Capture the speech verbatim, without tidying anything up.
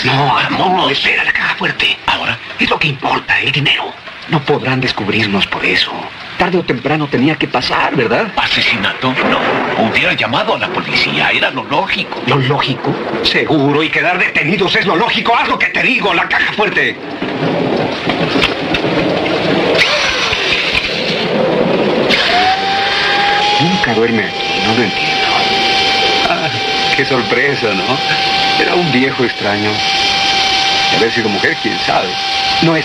No, no, espera, la caja fuerte. ¿Ahora? Es lo que importa, el dinero. No podrán descubrirnos por eso. Tarde o temprano tenía que pasar, ¿verdad? ¿Asesinato? No. Hubiera llamado a la policía. Era lo lógico. ¿Lo lógico? Seguro. Y quedar detenidos es lo lógico. Haz lo que te digo, la caja fuerte. Nunca duerme aquí, no lo entiendo. Ah, qué sorpresa, ¿no? Era un viejo extraño. De haber sido mujer, quién sabe. No es